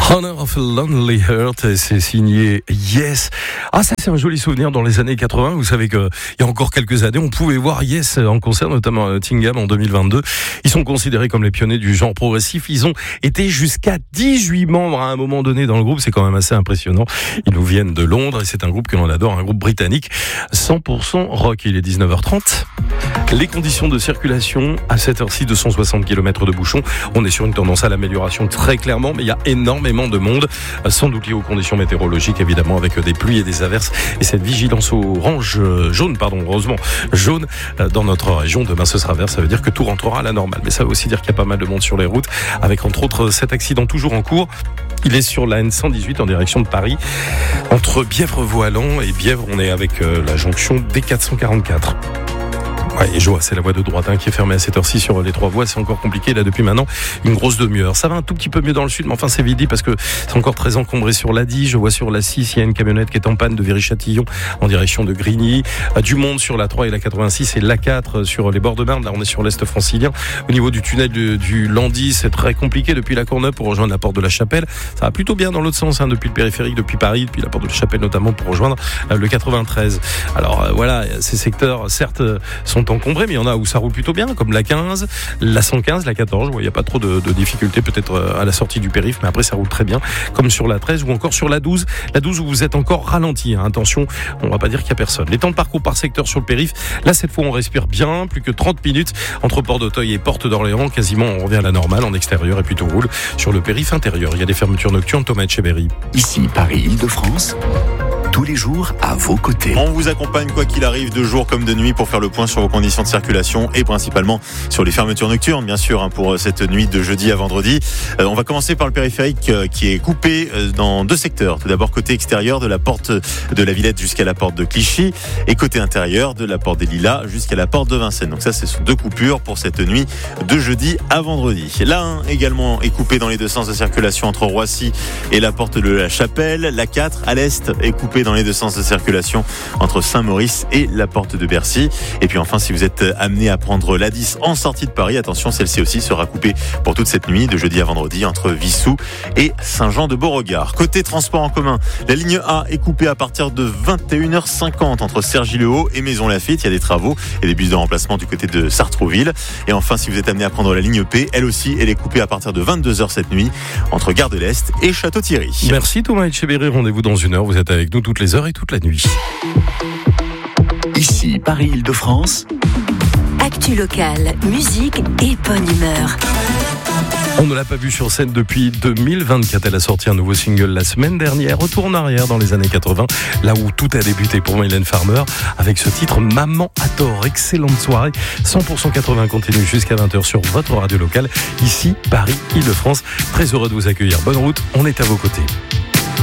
Honor of a Lonely Heart, et c'est signé Yes. Ah, ça c'est un joli souvenir dans les années 80. Vous savez qu'il y a encore quelques années, on pouvait voir Yes en concert, notamment à Nottingham en 2022. Ils sont considérés comme les pionniers du genre progressif. Ils ont été jusqu'à 18 membres à un moment donné dans le groupe. C'est quand même assez impressionnant. Ils nous viennent de Londres et c'est un groupe que l'on adore, un groupe britannique 100% rock. Il est 19h30. Les conditions de circulation à cette heure-ci, 260 km de bouchons. On est sur une tendance à l'amélioration très clairement, mais il y a énormément de monde, sans doute lié aux conditions météorologiques évidemment, avec des pluies et des averses et cette vigilance jaune dans notre région. Demain ce sera vert, ça veut dire que tout rentrera à la normale, mais ça veut aussi dire qu'il y a pas mal de monde sur les routes, avec entre autres cet accident toujours en cours. Il est sur la N118 en direction de Paris, entre Bièvre-Voalans et Bièvre. On est avec la jonction D444. Ouais, et Joa, c'est la voie de droite qui est fermée à cette heure-ci sur les trois voies. C'est encore compliqué là depuis maintenant une grosse demi-heure. Ça va un tout petit peu mieux dans le sud, mais enfin c'est vite dit parce que c'est encore très encombré sur l'A10. Je vois sur la 6, il y a une camionnette qui est en panne de Viry-Châtillon en direction de Grigny. Du monde sur la 3 et la 86 et la 4 sur les bords de Marne. Là on est sur l'est francilien. Au niveau du tunnel du Landy, c'est très compliqué depuis la Courneuve pour rejoindre la porte de la Chapelle. Ça va plutôt bien dans l'autre sens, depuis le périphérique, depuis Paris, depuis la porte de la Chapelle notamment pour rejoindre le 93. Alors voilà, ces secteurs certes sont encombrés, mais il y en a où ça roule plutôt bien, comme la 15, la 115, la 14. Il n'y a pas trop de difficultés peut-être à la sortie du périph', mais après ça roule très bien, comme sur la 13 ou encore sur la 12. La 12 où vous êtes encore ralenti. Attention, on ne va pas dire qu'il n'y a personne. Les temps de parcours par secteur sur le périph', là cette fois on respire bien, plus que 30 minutes entre Port d'Auteuil et Porte d'Orléans. Quasiment on revient à la normale en extérieur et puis tout roule sur le périph' intérieur. Il y a des fermetures nocturnes. Thomas Etcheberry. Ici Paris-Île-de-France. Tous les jours à vos côtés. On vous accompagne quoi qu'il arrive, de jour comme de nuit, pour faire le point sur vos conditions de circulation et principalement sur les fermetures nocturnes, bien sûr, pour cette nuit de jeudi à vendredi. On va commencer par le périphérique qui est coupé dans deux secteurs. Tout d'abord côté extérieur de la porte de la Villette jusqu'à la porte de Clichy et côté intérieur de la porte des Lilas jusqu'à la porte de Vincennes. Donc ça, ce sont deux coupures pour cette nuit de jeudi à vendredi. La 1 également est coupée dans les deux sens de circulation entre Roissy et la porte de la Chapelle. La 4 à l'est est coupée dans les deux sens de circulation entre Saint-Maurice et la porte de Bercy. Et puis enfin, si vous êtes amené à prendre la 10 en sortie de Paris, attention, celle-ci aussi sera coupée pour toute cette nuit de jeudi à vendredi entre Vissou et Saint-Jean-de-Beauregard. Côté transport en commun, la ligne A est coupée à partir de 21h50 entre Cergy-le-Haut et Maisons-Laffitte. Il y a des travaux et des bus de remplacement du côté de Sartrouville. Et enfin, si vous êtes amené à prendre la ligne P, elle aussi, elle est coupée à partir de 22h cette nuit entre Gare de l'Est et Château-Thierry. Merci Thomas Etcheberry. Rendez-vous dans une heure. Vous êtes avec nous toutes les heures et toute la nuit. Ici Paris-Île-de-France. Actu locale, musique et bonne humeur. On ne l'a pas vue sur scène depuis 2024. Elle a sorti un nouveau single la semaine dernière. Retour en arrière dans les années 80, là où tout a débuté pour Mylène Farmer, avec ce titre Maman a tort. Excellente soirée. 100% 80 continue jusqu'à 20h sur votre radio locale. Ici, Paris, Île-de-France. Très heureux de vous accueillir. Bonne route. On est à vos côtés.